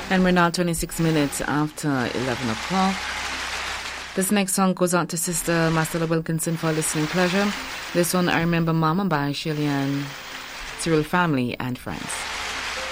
And we're now 26 minutes after 11 o'clock. This next song goes out to Sister Marcella Wilkinson for listening pleasure. This one, I Remember Mama by Shirley Ann, Cyril Family and Friends.